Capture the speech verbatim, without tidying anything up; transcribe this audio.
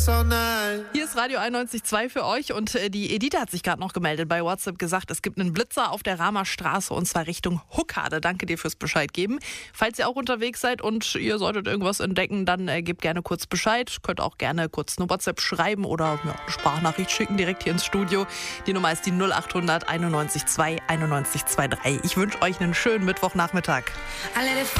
this all night. Hier ist Radio einundneunzig Komma zwei für euch und äh, die Edith hat sich gerade noch gemeldet bei WhatsApp, gesagt, es gibt einen Blitzer auf der Rahmer Straße und zwar Richtung Huckade. Danke dir fürs Bescheid geben. Falls ihr auch unterwegs seid und ihr solltet irgendwas entdecken, dann äh, gebt gerne kurz Bescheid. Könnt auch gerne kurz eine WhatsApp schreiben oder ja, eine Sprachnachricht schicken direkt hier ins Studio. Die Nummer ist die null acht hundert einundneunzig zwei einundneunzig zwei drei. Ich wünsche euch einen schönen Mittwochnachmittag.